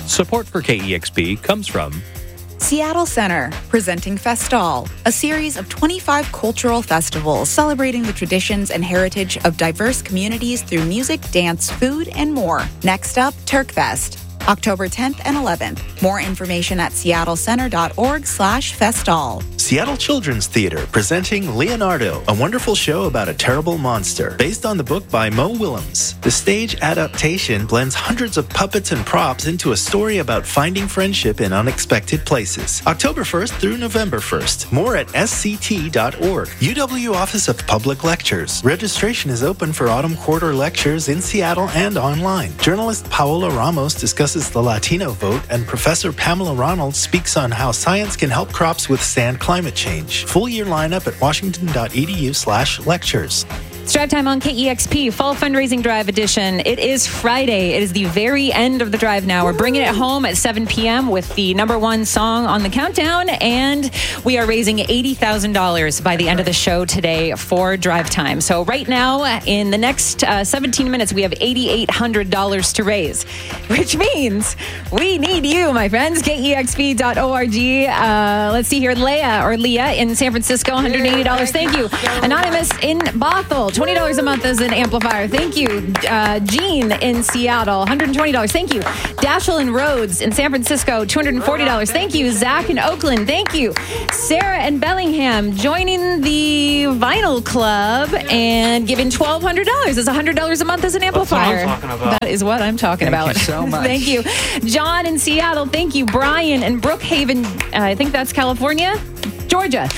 Support for KEXP comes from Seattle Center, presenting Festal, a series of 25 cultural festivals celebrating the traditions and heritage of diverse communities through music, dance, food, and more. Next up, Turkfest, October 10th and 11th. More information at seattlecenter.org/festal. Seattle Children's Theater presenting Leonardo, a wonderful show about a terrible monster, based on the book by Mo Willems. The stage adaptation blends hundreds of puppets and props into a story about finding friendship in unexpected places. October 1st through November 1st. More at sct.org. UW Office of Public Lectures. Registration is open for autumn quarter lectures in Seattle and online. Journalist Paola Ramos discusses the Latino vote, and Professor Pamela Ronald speaks on how science can help crops withstand climate change. Full year lineup at washington.edu/lectures. It's Drive Time on KEXP, Fall Fundraising Drive Edition. It is Friday. It is the very end of the drive now. We're bringing it home at 7 p.m. with the number one song on the countdown, and we are raising $80,000 by the end of the show today for Drive Time. So right now, in the next 17 minutes, we have $8,800 to raise, which means we need you, my friends. KEXP.org. Let's see here. Leah in San Francisco, $180. Thank you. Anonymous in Bothell, $20 a month as an amplifier. Thank you. Jean in Seattle, $120. Thank you. Dashel in Rhodes in San Francisco, $240. Thank you. Zach in Oakland. Thank you. Sarah in Bellingham joining the Vinyl Club and giving $1,200. That's $100 a month as an amplifier. That's what I'm talking about. That is what I'm talking about. Thank you so much. Thank you. John in Seattle. Thank you. Brian in Brookhaven. I think that's California. Georgia.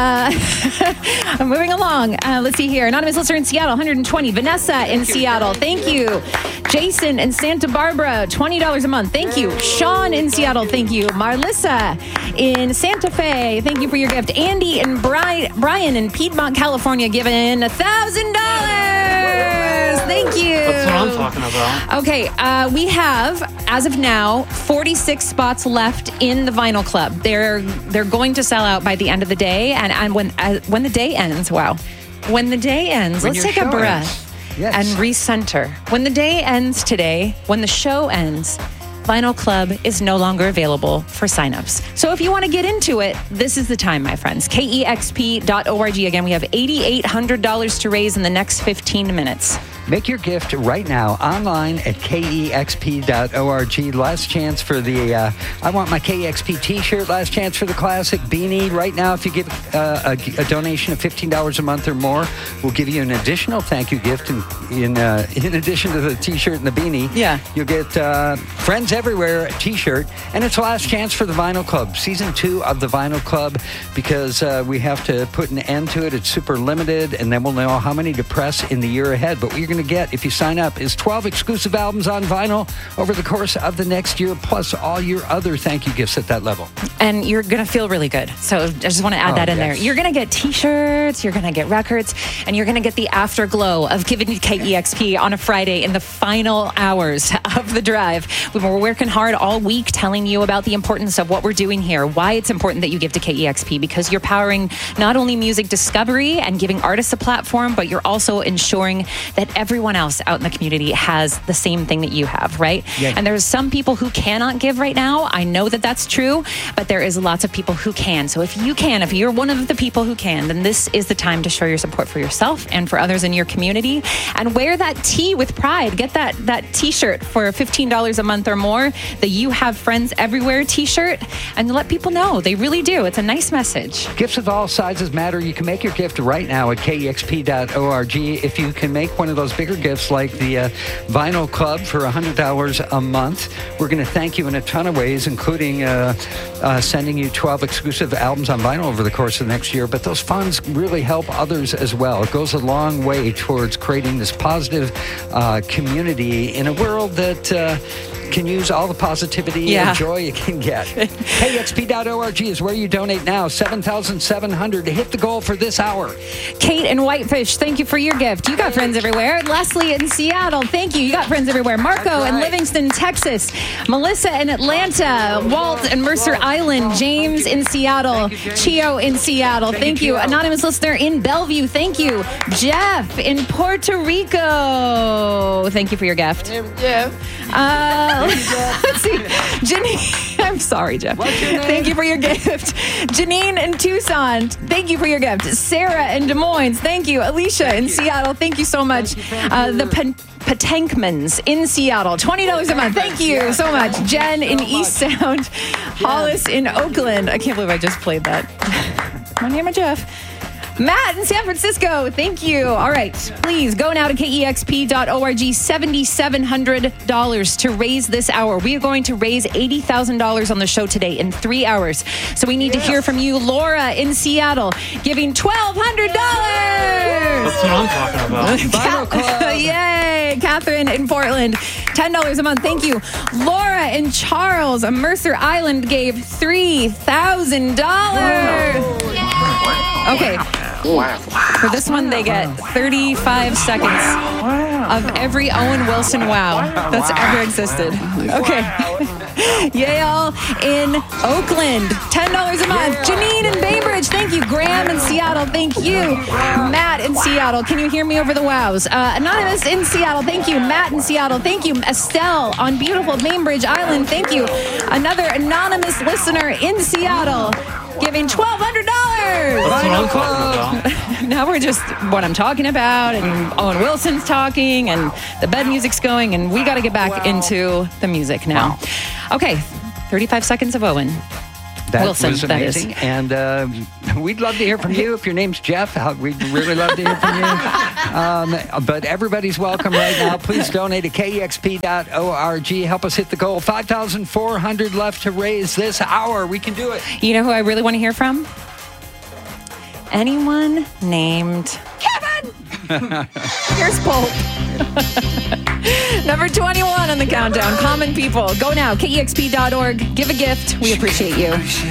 I'm moving along. Let's see here. Anonymous listener in Seattle, $120. Vanessa in Seattle. Thank you. Jason in Santa Barbara, $20 a month. Thank you. Sean in Seattle. Thank you. Marlissa in Santa Fe. Thank you for your gift. Andy and Brian in Piedmont, California, giving $1,000. Thank you. That's what I'm talking about. Okay, we have, as of now, 46 spots left in the Vinyl Club. They're going to sell out by the end of the day, and when the day ends, when the day ends, let's take a breath and recenter. When the day ends today, when the show ends, Vinyl Club is no longer available for signups. So if you want to get into it, this is the time, my friends. KEXP.org. Again, we have $8,800 to raise in the next 15 minutes. Make your gift right now online at KEXP.org. Last chance for the I Want My KEXP t-shirt. Last chance for the classic beanie. Right now, if you give a donation of $15 a month or more, we'll give you an additional thank you gift in addition to the t-shirt and the beanie. Yeah. You'll get Friends Everywhere t-shirt. And it's last chance for the Vinyl Club. Season 2 of the Vinyl Club, because we have to put an end to it. It's super limited, and then we'll know how many to press in the year ahead. But we're going to get, if you sign up, is 12 exclusive albums on vinyl over the course of the next year, plus all your other thank you gifts at that level. And you're going to feel really good. So I just want to add that in there. You're going to get t-shirts, you're going to get records, and you're going to get the afterglow of giving you KEXP on a Friday in the final hours of the drive. We're working hard all week telling you about the importance of what we're doing here, why it's important that you give to KEXP, because you're powering not only music discovery and giving artists a platform, but you're also ensuring that everyone else out in the community has the same thing that you have, right? Yeah. And there's some people who cannot give right now. I know that that's true, but there is lots of people who can. So if you're one of the people who can, then this is the time to show your support for yourself and for others in your community, and wear that tee with pride. Get that t-shirt for $15 a month or more, the You Have Friends Everywhere t-shirt, and let people know. They really do. It's a nice message. Gifts of all sizes matter. You can make your gift right now at KEXP.org. If you can make one of those bigger gifts like the Vinyl Club for $100 a month, we're going to thank you in a ton of ways, including sending you 12 exclusive albums on vinyl over the course of the next year. But those funds really help others as well. It goes a long way towards creating this positive community in a world that can use all the positivity and joy you can get. KEXP.org is where you donate now. $7,700 to hit the goal for this hour. Kate in Whitefish, thank you for your gift. You got friends everywhere. Leslie in Seattle, thank you. You got friends everywhere. Marco in Livingston, Texas. Melissa in Atlanta. Walt in Mercer Island. James in Seattle. Chio in Seattle. Thank you. Anonymous listener in Bellevue, thank you. Jeff in Puerto Rico. Thank you for your gift. Jeff. Let's see. Janine, I'm sorry, Jeff. What's your name? Thank you for your gift. Janine in Tucson, thank you for your gift. Sarah in Des Moines, thank you. Alicia in Seattle, thank you so much. The Patankmans in Seattle, $20 a month. Thank you so much. Jen in East Sound, Hollis in Oakland. I can't believe I just played that. My name is Jeff. Matt in San Francisco, thank you. All right, please go now to kexp.org, $7,700 to raise this hour. We are going to raise $80,000 on the show today in 3 hours. So we need to hear from you. Laura in Seattle, giving $1,200. That's what I'm talking about. Yay. Catherine in Portland, $10 a month. Thank you. Laura in Charles, Mercer Island, gave $3,000. Okay. For this one, they get 35 seconds of every Owen Wilson wow that's ever existed. Okay. Yale in Oakland, $10 a month. Janine in Bainbridge, thank you. Graham in Seattle, thank you. Matt in Seattle, can you hear me over the wows? Anonymous in Seattle, thank you. Matt in Seattle, thank you. Estelle on beautiful Bainbridge Island, thank you. Another anonymous listener in Seattle, giving $1,200. That's what I'm talking about. Now we're just what I'm talking about, and Owen Wilson's talking, and the bed music's going, and we got to get back into the music now. Okay, 35 seconds of Owen. That Wilson, was amazing. that And we'd love to hear from you. If your name's Jeff, we'd really love to hear from you. But everybody's welcome right now. Please donate to kexp.org. Help us hit the goal. 5,400 left to raise this hour. We can do it. You know who I really want to hear from? Anyone named Kevin. Here's Pope. Number 21 on the countdown. Common People. Go now, kexp.org. Give a gift. We appreciate you.